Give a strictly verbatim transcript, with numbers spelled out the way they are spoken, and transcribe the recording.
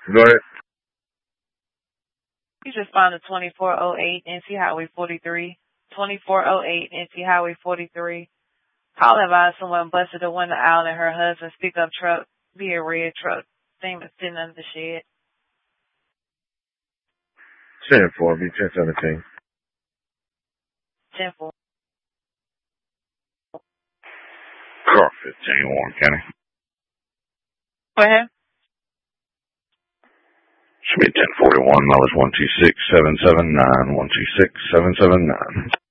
Go ahead. You just found a twenty-four oh eight N C Highway forty-three. twenty-four oh eight N C Highway forty-three. Call advised someone busted the window out in her husband's pickup truck, be a red truck. Thing that's sitting under the shed. ten four, be ten seventeen. ten four. Car fifteen, Warren County. Go ahead. Should be ten forty-one, mileage one two six seven seven nine, one two six seven seven nine.